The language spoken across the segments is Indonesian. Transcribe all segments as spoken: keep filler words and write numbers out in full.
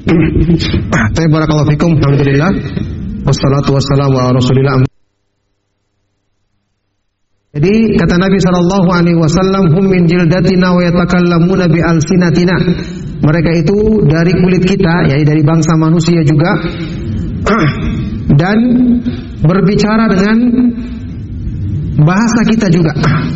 Barakallahu fikum. Alhamdulillah. Wassalatu wassalamu ala Rasulillah. Jadi kata Nabi sallallahu alaihi wasallam, hum min jildatina wa yatakallamuna bi alsinatina. Mereka itu dari kulit kita, yaitu dari bangsa manusia juga, dan berbicara dengan bahasa kita juga.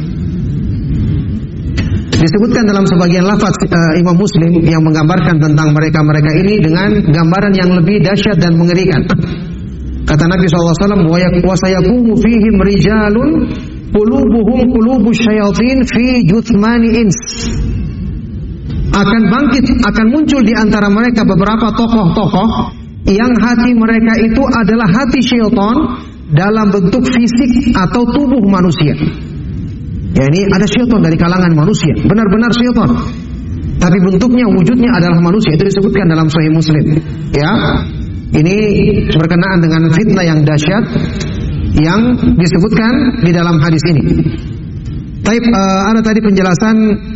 Disebutkan dalam sebagian lafaz uh, Imam Muslim yang menggambarkan tentang mereka-mereka ini dengan gambaran yang lebih dahsyat dan mengerikan. Kata Nabi sallallahu alaihi wasallam, wa sayaqumu fihim rijalun qulubuhum qulubus syayatin fi juthmani ins. Akan bangkit, akan muncul di antara mereka beberapa tokoh-tokoh yang hati mereka itu adalah hati syaitan dalam bentuk fisik atau tubuh manusia. Ya, ini ada syaitan dari kalangan manusia, benar-benar syaitan. Tapi bentuknya, wujudnya adalah manusia. Itu disebutkan dalam Sahih Muslim. Ya, ini berkenaan dengan fitnah yang dahsyat yang disebutkan di dalam hadis ini. Taib, uh, ada tadi penjelasan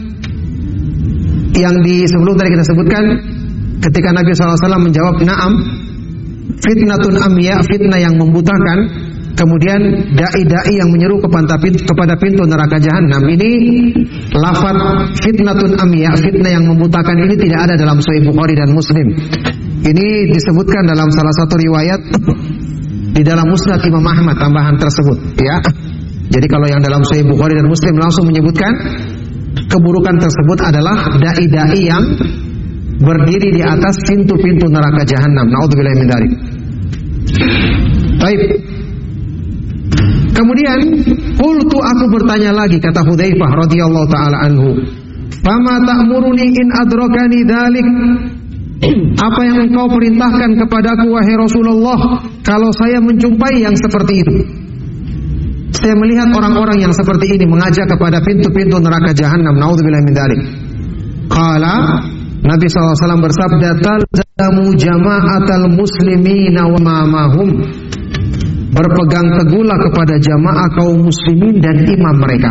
yang di sebelum tadi kita sebutkan ketika Nabi sallallahu alaihi wasallam menjawab na'am, fitnatun amya, fitnah yang membutakan. Kemudian dai-dai yang menyeru kepada pintu neraka jahanam. Ini lafaz fitnatun amya, fitnah yang membutakan, ini tidak ada dalam Sahih Bukhari dan Muslim. Ini disebutkan dalam salah satu riwayat di dalam Musnad Imam Ahmad, tambahan tersebut, ya. Jadi kalau yang dalam Sahih Bukhari dan Muslim langsung menyebutkan keburukan tersebut adalah dai-dai yang berdiri di atas pintu-pintu neraka jahanam. Naudzubillahi min dzalik. Baik. Kemudian, qultu, aku bertanya lagi, kata Hudzaifah radhiyallahu taala anhu, "Fama ta'muruni in adrakani dzalik?" Apa yang engkau perintahkan kepadaku wahai Rasulullah kalau saya menjumpai yang seperti itu? Saya melihat orang-orang yang seperti ini mengajak kepada pintu-pintu neraka jahanam. Naudzubillahi min dzalik. Qala, Nabi sallallahu alaihi wasallam bersabda, "Talzamu jama'atal muslimina wa ma mahum." Berpegang teguhlah kepada jamaah kaum muslimin dan imam mereka.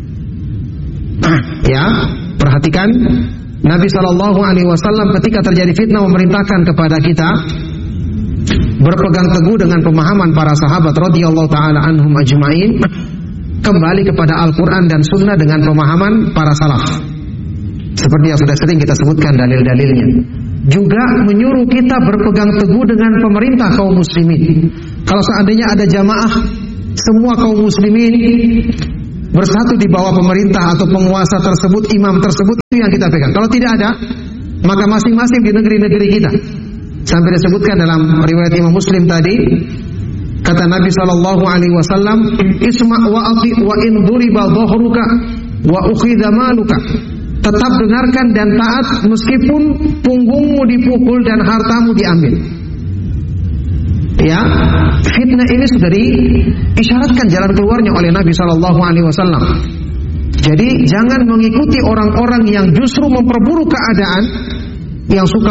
Ya, perhatikan, Nabi sallallahu alaihi wasallam ketika terjadi fitnah memerintahkan kepada kita berpegang teguh dengan pemahaman para sahabat radhiyallahu taala anhum ajmain, kembali kepada Al-Qur'an dan Sunnah dengan pemahaman para salaf. Seperti yang sudah sering kita sebutkan dalil-dalilnya. Juga menyuruh kita berpegang teguh dengan pemerintah kaum muslimin. Kalau seandainya ada jamaah semua kaum muslimin bersatu di bawah pemerintah atau penguasa tersebut, imam tersebut, itu yang kita pegang. Kalau tidak ada, maka masing-masing di negeri-negeri kita. Sampai disebutkan dalam riwayat Imam Muslim tadi, kata Nabi sallallahu alaihi wasallam, "Isma' wa ati wa in duriba dhahruka wa ukhidha maluka." Tetap dengarkan dan taat meskipun punggungmu dipukul dan hartamu diambil. Ya, fitnah ini sudah diisyaratkan jalan keluarnya oleh Nabi sallallahu alaihi wasallam. Jadi jangan mengikuti orang-orang yang justru memperburuk keadaan, yang suka